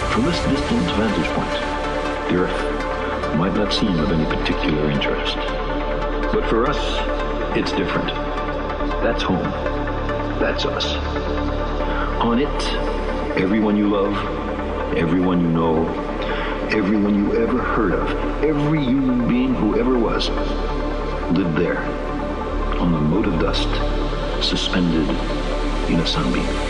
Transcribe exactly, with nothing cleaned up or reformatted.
From this distant vantage point, the Earth might not seem of any particular interest. But for us, it's different. That's home. That's us. On it, everyone you love, everyone you know, everyone you ever heard of, every human being who ever was, lived there, on the mote of dust, suspended in a sunbeam.